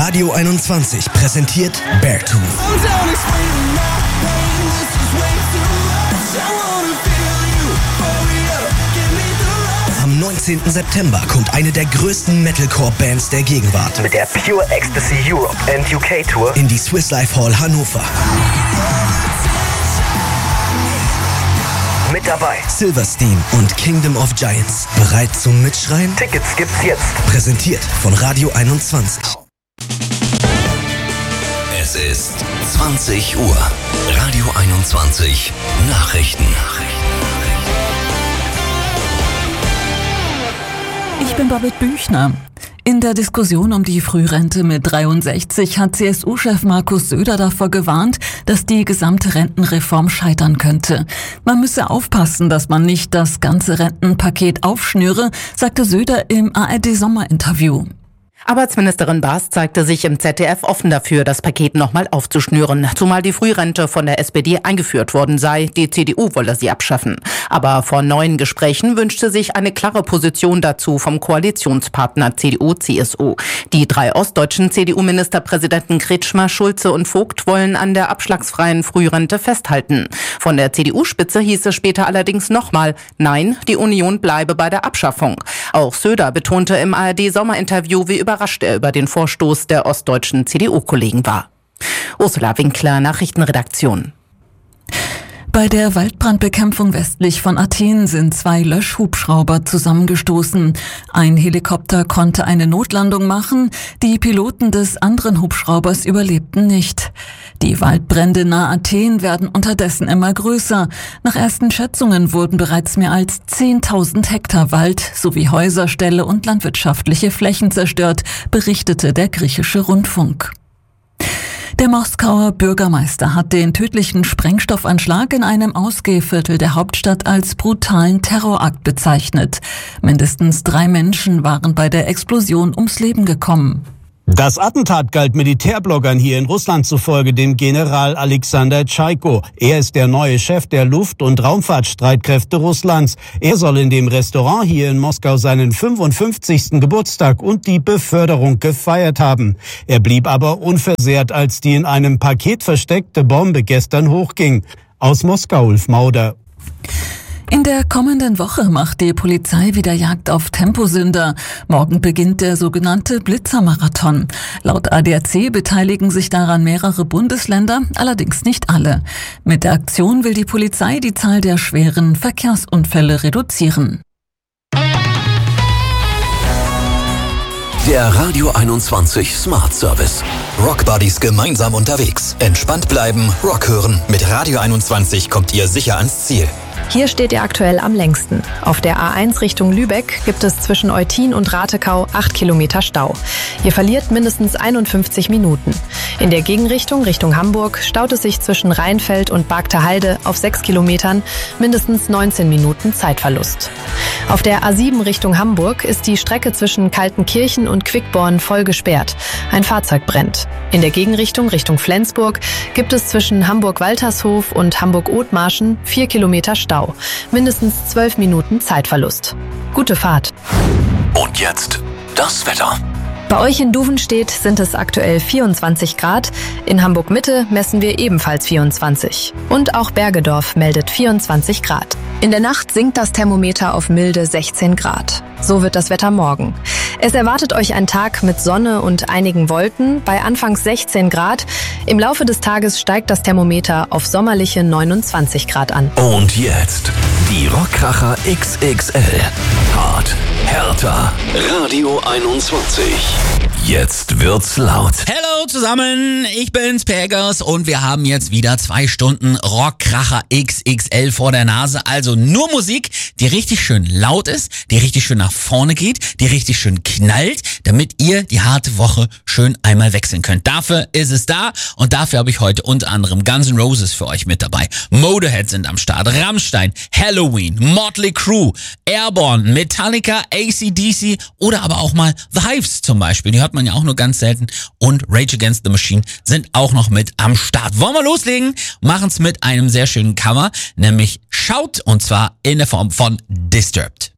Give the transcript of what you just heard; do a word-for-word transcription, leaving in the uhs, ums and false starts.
Radio einundzwanzig präsentiert Beartooth. Am neunzehnten September kommt eine der größten Metalcore-Bands der Gegenwart mit der Pure Ecstasy Europe and U K Tour in die Swiss Life Hall Hannover. Mit dabei Silverstein und Kingdom of Giants. Bereit zum Mitschreien? Tickets gibt's jetzt. Präsentiert von Radio einundzwanzig. Es ist zwanzig Uhr. Radio einundzwanzig Nachrichten. Ich bin Babette Büchner. In der Diskussion um die Frührente mit dreiundsechzig hat C S U-Chef Markus Söder davor gewarnt, dass die gesamte Rentenreform scheitern könnte. Man müsse aufpassen, dass man nicht das ganze Rentenpaket aufschnüre, sagte Söder im A R D-Sommerinterview. Arbeitsministerin Baas zeigte sich im Z D F offen dafür, das Paket nochmal aufzuschnüren, zumal die Frührente von der S P D eingeführt worden sei. Die C D U wolle sie abschaffen. Aber vor neuen Gesprächen wünschte sich eine klare Position dazu vom Koalitionspartner C D U C S U. Die drei ostdeutschen C D U-Ministerpräsidenten Kretschmer, Schulze und Vogt wollen an der abschlagsfreien Frührente festhalten. Von der C D U-Spitze hieß es später allerdings nochmal, nein, die Union bleibe bei der Abschaffung. Auch Söder betonte im A R D-Sommerinterview, wie überrascht er über den Vorstoß der ostdeutschen C D U-Kollegen war. Ursula Winkler, Nachrichtenredaktion. Bei der Waldbrandbekämpfung westlich von Athen sind zwei Löschhubschrauber zusammengestoßen. Ein Helikopter konnte eine Notlandung machen, die Piloten des anderen Hubschraubers überlebten nicht. Die Waldbrände nahe Athen werden unterdessen immer größer. Nach ersten Schätzungen wurden bereits mehr als zehntausend Hektar Wald sowie Häuserställe und landwirtschaftliche Flächen zerstört, berichtete der griechische Rundfunk. Der Moskauer Bürgermeister hat den tödlichen Sprengstoffanschlag in einem Ausgehviertel der Hauptstadt als brutalen Terrorakt bezeichnet. Mindestens drei Menschen waren bei der Explosion ums Leben gekommen. Das Attentat galt Militärbloggern hier in Russland zufolge dem General Alexander Tschaiko. Er ist der neue Chef der Luft- und Raumfahrtstreitkräfte Russlands. Er soll in dem Restaurant hier in Moskau seinen fünfundfünfzigsten Geburtstag und die Beförderung gefeiert haben. Er blieb aber unversehrt, als die in einem Paket versteckte Bombe gestern hochging. Aus Moskau, Ulf Mauder. In der kommenden Woche macht die Polizei wieder Jagd auf Temposünder. Morgen beginnt der sogenannte Blitzermarathon. Laut A D A C beteiligen sich daran mehrere Bundesländer, allerdings nicht alle. Mit der Aktion will die Polizei die Zahl der schweren Verkehrsunfälle reduzieren. Der Radio einundzwanzig Smart Service. Rock Buddies gemeinsam unterwegs. Entspannt bleiben, Rock hören. Mit Radio einundzwanzig kommt ihr sicher ans Ziel. Hier steht ihr aktuell am längsten. Auf der A eins Richtung Lübeck gibt es zwischen Eutin und Ratekau acht Kilometer Stau. Ihr verliert mindestens einundfünfzig Minuten. In der Gegenrichtung Richtung Hamburg staut es sich zwischen Rheinfeld und Bagter Heide auf sechs Kilometern, mindestens neunzehn Minuten Zeitverlust. Auf der A sieben Richtung Hamburg ist die Strecke zwischen Kaltenkirchen und Quickborn voll gesperrt. Ein Fahrzeug brennt. In der Gegenrichtung Richtung Flensburg gibt es zwischen Hamburg-Waltershof und Hamburg-Othmarschen vier Kilometer Stau. Mindestens zwölf Minuten Zeitverlust. Gute Fahrt. Und jetzt das Wetter. Bei euch in Duvenstedt sind es aktuell vierundzwanzig Grad. In Hamburg-Mitte messen wir ebenfalls vierundzwanzig. Und auch Bergedorf meldet vierundzwanzig Grad. In der Nacht sinkt das Thermometer auf milde sechzehn Grad. So wird das Wetter morgen. Es erwartet euch ein Tag mit Sonne und einigen Wolken bei anfangs sechzehn Grad. Im Laufe des Tages steigt das Thermometer auf sommerliche neunundzwanzig Grad an. Und jetzt die Rockkracher X X L. Hart, härter, Radio einundzwanzig. Jetzt wird's laut. Hello zusammen, ich bin's, Pegasus, und wir haben jetzt wieder zwei Stunden Rockkracher X X L vor der Nase. Also nur Musik, die richtig schön laut ist, die richtig schön nach vorne geht, die richtig schön knallt, damit ihr die harte Woche schön einmal wechseln könnt. Dafür ist es da und dafür habe ich heute unter anderem Guns N' Roses für euch mit dabei. Motorhead sind am Start, Rammstein, Halloween, Motley Crue, Airborne, Metallica, A C D C oder aber auch mal The Hives zum Beispiel. Die hört man ja auch nur ganz selten. Und Rage Against the Machine sind auch noch mit am Start. Wollen wir loslegen? Machen's mit einem sehr schönen Cover, nämlich Shout, und zwar in der Form von Disturbed.